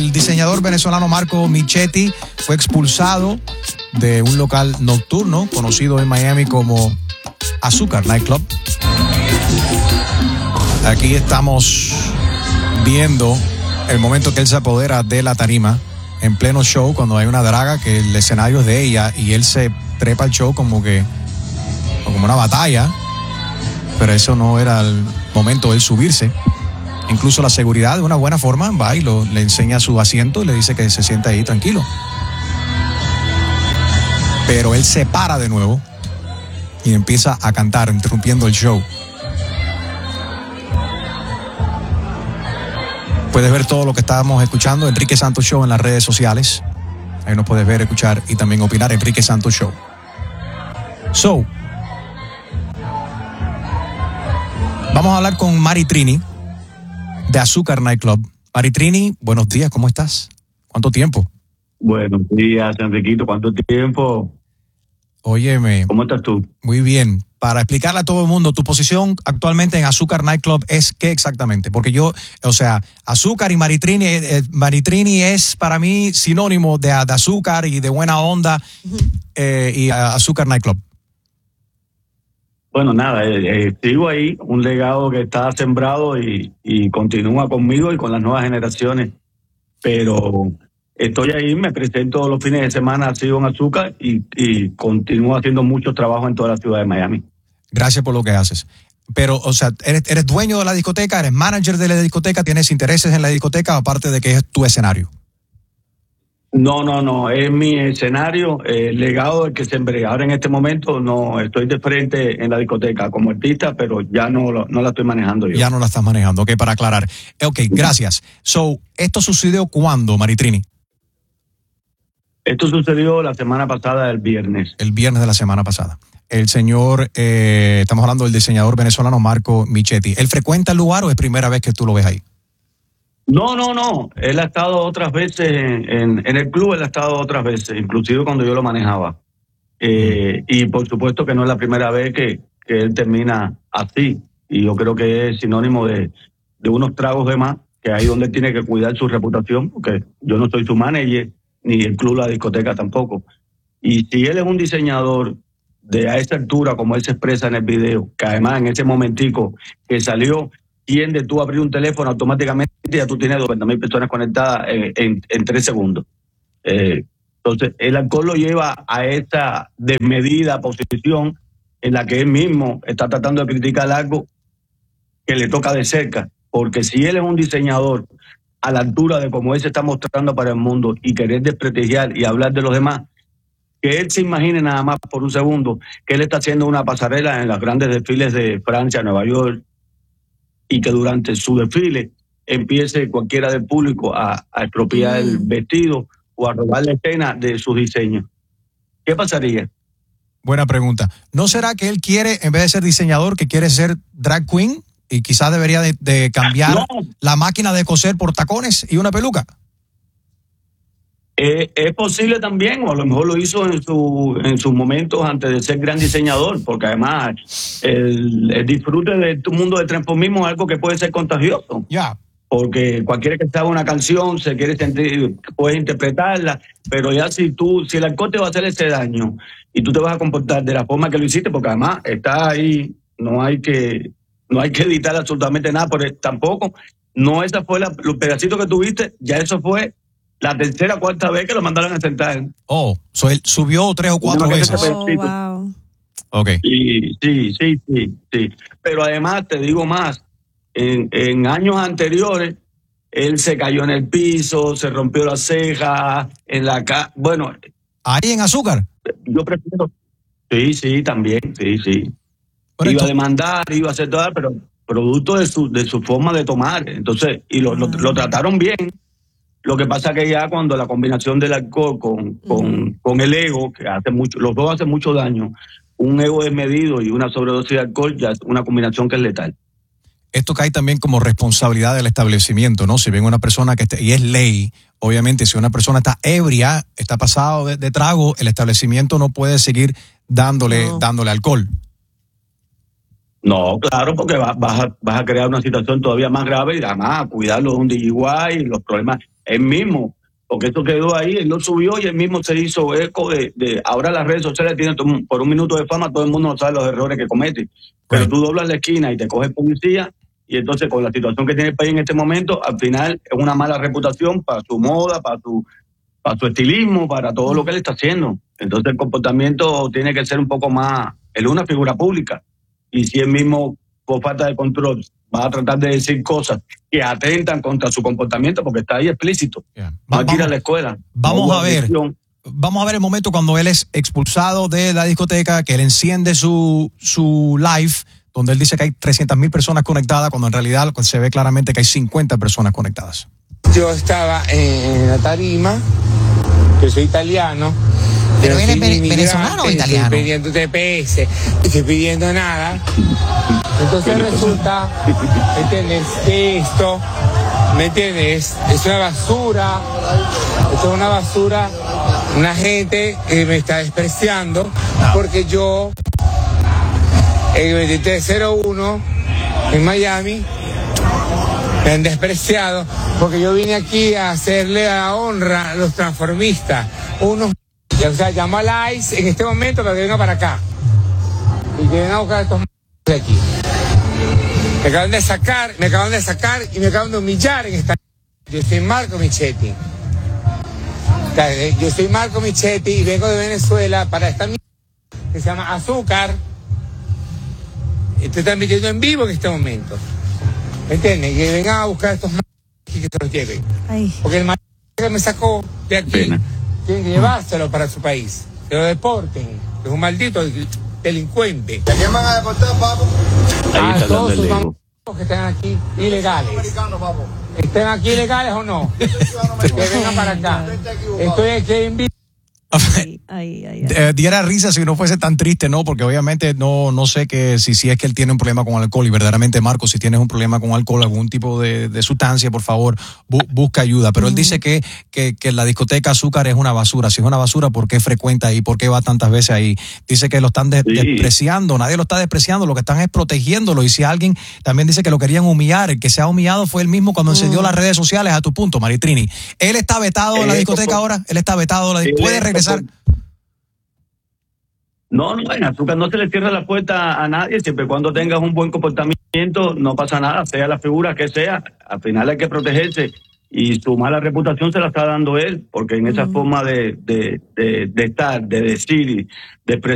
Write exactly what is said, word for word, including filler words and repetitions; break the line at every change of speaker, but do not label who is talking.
El diseñador venezolano Marco Michetti fue expulsado de un local nocturno conocido en Miami como Azúcar Nightclub. Aquí estamos viendo el momento que él se apodera de la tarima en pleno show, cuando hay una draga que el escenario es de ella y él se trepa al show como que como una batalla, pero eso no era el momento de él subirse. Incluso la seguridad, de una buena forma, va y lo, le enseña su asiento y le dice que se sienta ahí tranquilo. Pero él se para de nuevo y empieza a cantar, interrumpiendo el show. Puedes ver todo lo que estábamos escuchando, Enrique Santos Show, en las redes sociales. Ahí nos puedes ver, escuchar y también opinar, Enrique Santos Show. So, vamos a hablar con Mari Trini, de Azúcar Nightclub. Mari Trini, buenos días, ¿cómo estás? ¿Cuánto tiempo?
Buenos días, Enriquito, ¿cuánto tiempo?
Óyeme.
¿Cómo estás tú?
Muy bien. Para explicarle a todo el mundo, tu posición actualmente en Azúcar Nightclub es ¿qué exactamente? Porque yo, o sea, Azúcar y Mari Trini, eh, Mari Trini es para mí sinónimo de, de azúcar y de buena onda, uh-huh. eh, y uh, Azúcar Nightclub.
Bueno, nada, eh, eh, sigo ahí, un legado que está sembrado y, y continúa conmigo y con las nuevas generaciones. Pero estoy ahí, me presento los fines de semana, sigo en Azúcar y, y continúo haciendo mucho trabajo en toda la ciudad de Miami.
Gracias por lo que haces. Pero, o sea, ¿eres, eres dueño de la discoteca? ¿Eres manager de la discoteca? ¿Tienes intereses en la discoteca aparte de que es tu escenario?
No, no, no, es mi escenario, eh, el legado del que sembré. Ahora en este momento no estoy de frente en la discoteca como artista, pero ya no, no la estoy manejando yo.
Ya no la estás manejando, ok, para aclarar. Ok, gracias. So, ¿esto sucedió cuándo, Mari Trini?
Esto sucedió la semana pasada, el viernes.
El viernes de la semana pasada. El señor, eh, estamos hablando del diseñador venezolano Marco Michetti. ¿Él frecuenta el lugar o es primera vez que tú lo ves ahí?
No, no, no. Él ha estado otras veces en, en, en el club, él ha estado otras veces, inclusive cuando yo lo manejaba. Eh, y por supuesto que no es la primera vez que, que él termina así. Y yo creo que es sinónimo de, de unos tragos de más, que ahí donde tiene que cuidar su reputación, porque yo no soy su manager, ni el club, la discoteca tampoco. Y si él es un diseñador de a esa altura, como él se expresa en el video, que además en ese momentico que salió, tiende tú a abrir un teléfono automáticamente, ya tú tienes noventa mil personas conectadas en, en, en tres segundos. Eh, entonces, el alcohol lo lleva a esta desmedida posición en la que él mismo está tratando de criticar algo que le toca de cerca. Porque si él es un diseñador a la altura de como él se está mostrando para el mundo y querer desprestigiar y hablar de los demás, que él se imagine nada más por un segundo que él está haciendo una pasarela en los grandes desfiles de Francia, Nueva York, y que durante su desfile empiece cualquiera del público a, a expropiar el vestido o a robar la escena de sus diseños. ¿Qué pasaría?
Buena pregunta. ¿No será que él quiere, en vez de ser diseñador, que quiere ser drag queen y quizás debería de, de cambiar no. la máquina de coser por tacones y una peluca?
Eh, es posible también, o a lo mejor lo hizo en su en sus momentos antes de ser gran diseñador, porque además el, el disfrute de tu mundo del transformismo es algo que puede ser contagioso.
Ya. Yeah.
Porque cualquiera que sabe una canción se quiere sentir, puedes interpretarla, pero ya si tú, si el alcohol te va a hacer ese daño y tú te vas a comportar de la forma que lo hiciste, porque además está ahí, no hay que, no hay que editar absolutamente nada, pero tampoco, no esa fue la, los pedacitos que tuviste, ya eso fue la tercera o cuarta vez que lo mandaron a sentar.
Oh, so él subió tres o cuatro
no,
veces.
Oh, wow.
Okay.
Sí, sí, sí, sí, sí. Pero además te digo más, en, en años anteriores él se cayó en el piso, se rompió la ceja, en la ca bueno.
¿Ahí en Azúcar?
Yo prefiero. Sí, sí, también, sí, sí. Pero iba esto... a demandar, iba a hacer todo, pero producto de su, de su forma de tomar. Entonces, y lo, ah. lo, lo trataron bien. Lo que pasa que ya cuando la combinación del alcohol con, con, uh-huh. con el ego, que hace mucho, los dos hacen mucho daño, un ego desmedido y una sobredosis de alcohol, ya es una combinación que es letal.
Esto cae también como responsabilidad del establecimiento, ¿no? Si ven una persona que esté, y es ley, obviamente, si una persona está ebria, está pasado de, de trago, el establecimiento no puede seguir dándole, no. dándole alcohol.
No, claro, porque vas, vas, a, vas a crear una situación todavía más grave y además cuidarlo de un D U I y los problemas. él mismo, porque eso quedó ahí, él lo subió y él mismo se hizo eco de, de ahora las redes sociales tienen por un minuto de fama, todo el mundo sabe los errores que comete, pero tú doblas la esquina y te coge policía, y entonces con la situación que tiene el país en este momento, al final es una mala reputación para su moda, para su, para su estilismo, para todo lo que él está haciendo. Entonces el comportamiento tiene que ser un poco más, él es una figura pública, y si él mismo por falta de control va a tratar de decir cosas que atentan contra su comportamiento, porque está ahí explícito. Yeah. Va a ir a la escuela.
Vamos no a ver. Adicción. Vamos a ver el momento cuando él es expulsado de la discoteca, que él enciende su, su live, donde él dice que hay trescientas mil personas conectadas, cuando en realidad se ve claramente que hay cincuenta personas conectadas.
Yo estaba en la tarima, yo soy italiano.
¿Pero él es venezolano o italiano?
Estoy pidiendo T P S, no estoy pidiendo nada. Entonces resulta, ¿me entiendes? Que esto, ¿me entiendes? Es una basura, esto es una basura, una gente que me está despreciando, porque yo, el veintitrés cero uno, en Miami, me han despreciado, porque yo vine aquí a hacerle la honra a los transformistas, unos... O sea, llamo a la I C E en este momento para que venga para acá y que venga a buscar a estos m**** de aquí. Me acaban de sacar, me acaban de sacar y me acaban de humillar en esta... Yo soy Marco Michetti. Yo soy Marco Michetti y vengo de Venezuela para esta m*** que se llama Azúcar. Estoy transmitiendo en vivo en este momento. ¿Me entiendes? Que vengan a buscar a estos m*** y que se los lleven. Ay. Porque el m*** que me sacó de aquí... Pena. Tienen que llevárselo para su país, que lo deporten, que es un maldito delincuente.
¿A quién van a deportar, papo?
A todos sus mamás que estén aquí ilegales. ¿Estén aquí ilegales o no? Que vengan para acá. Estoy aquí en vivo.
Ay, ay, ay, ay. Diera risa si no fuese tan triste, ¿no? Porque obviamente no, no sé que si, si es que él tiene un problema con alcohol, y verdaderamente, Marco, si tienes un problema con alcohol, algún tipo de, de sustancia, por favor, bu, busca ayuda. Pero mm. él dice que, que, que la discoteca Azúcar es una basura. Si es una basura, ¿por qué frecuenta ahí? ¿Por qué va tantas veces ahí? Dice que lo están de, sí. despreciando, nadie lo está despreciando, lo que están es protegiéndolo. Y si alguien también dice que lo querían humillar, el que se ha humillado fue él mismo cuando mm. encendió las redes sociales, a tu punto, Maritrini. Él está vetado en la discoteca ahora, él está vetado, la, puede regresar.
No, no, en Azúcar no se le cierra la puerta a nadie, siempre y cuando tengas un buen comportamiento no pasa nada, sea la figura que sea, al final hay que protegerse y su mala reputación se la está dando él, porque en esa uh-huh. forma de, de, de, de estar, de decir y de expresar